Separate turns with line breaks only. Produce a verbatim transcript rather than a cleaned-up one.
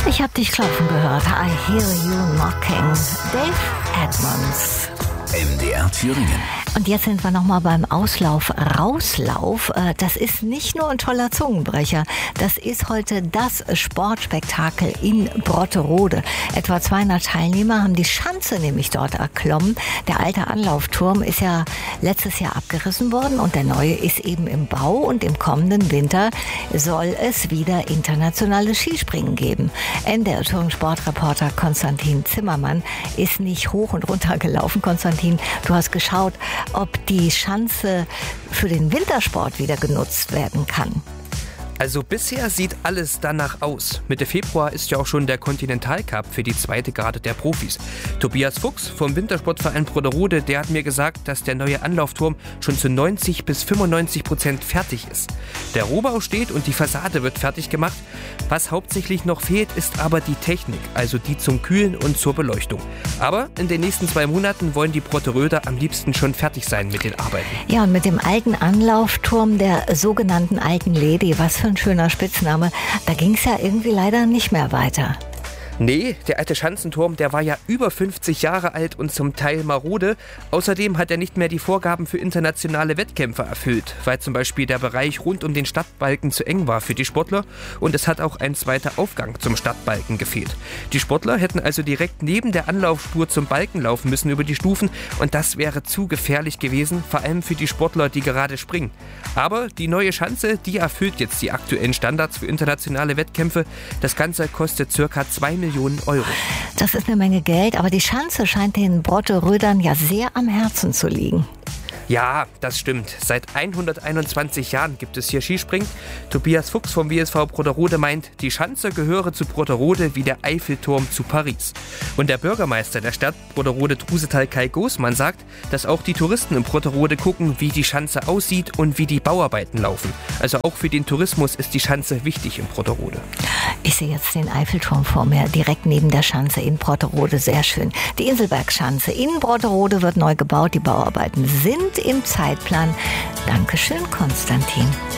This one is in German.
Ich hab dich klopfen gehört. I hear you knocking. Dave Edmonds.
M D R Thüringen.
Und jetzt sind wir nochmal beim Auslauf, Rauslauf. Das ist nicht nur ein toller Zungenbrecher. Das ist heute das Sportspektakel in Brotterode. Etwa zweihundert Teilnehmer haben die Schanze nämlich dort erklommen. Der alte Anlaufturm ist ja letztes Jahr abgerissen worden und der neue ist eben im Bau. Und im kommenden Winter soll es wieder internationales Skispringen geben. N D R-Tourensportreporter Konstantin Zimmermann ist nicht hoch und runter gelaufen. Konstantin, du hast geschaut, ob die Schanze für den Wintersport wieder genutzt werden kann.
Also bisher sieht alles danach aus. Mitte Februar ist ja auch schon der Continental-Cup für die zweite Garde der Profis. Tobias Fuchs vom Wintersportverein Brotterode, der hat mir gesagt, dass der neue Anlaufturm schon zu neunzig bis fünfundneunzig Prozent fertig ist. Der Rohbau steht und die Fassade wird fertig gemacht. Was hauptsächlich noch fehlt, ist aber die Technik, also die zum Kühlen und zur Beleuchtung. Aber in den nächsten zwei Monaten wollen die Brotteröder am liebsten schon fertig sein mit den Arbeiten.
Ja, und mit dem alten Anlaufturm der sogenannten Alten Lady, was für ein schöner Spitzname, da ging es ja irgendwie leider nicht mehr weiter.
Nee, der alte Schanzenturm, der war ja über fünfzig Jahre alt und zum Teil marode. Außerdem hat er nicht mehr die Vorgaben für internationale Wettkämpfe erfüllt, weil zum Beispiel der Bereich rund um den Stadtbalken zu eng war für die Sportler und es hat auch ein zweiter Aufgang zum Stadtbalken gefehlt. Die Sportler hätten also direkt neben der Anlaufspur zum Balken laufen müssen über die Stufen und das wäre zu gefährlich gewesen, vor allem für die Sportler, die gerade springen. Aber die neue Schanze, die erfüllt jetzt die aktuellen Standards für internationale Wettkämpfe. Das Ganze kostet circa zwei Millionen Euro.
Das ist eine Menge Geld, aber die Schanze scheint den Brotterödern ja sehr am Herzen zu liegen.
Ja, das stimmt. Seit hunderteinundzwanzig Jahren gibt es hier Skispringen. Tobias Fuchs vom W S V Brotterode meint, die Schanze gehöre zu Brotterode wie der Eiffelturm zu Paris. Und der Bürgermeister der Stadt Brotterode Trusetal Kai Gosmann sagt, dass auch die Touristen in Brotterode gucken, wie die Schanze aussieht und wie die Bauarbeiten laufen. Also auch für den Tourismus ist die Schanze wichtig in Brotterode.
Ich sehe jetzt den Eiffelturm vor mir, direkt neben der Schanze in Brotterode. Sehr schön. Die Inselbergschanze in Brotterode wird neu gebaut. Die Bauarbeiten sind im Zeitplan. Dankeschön, Konstantin.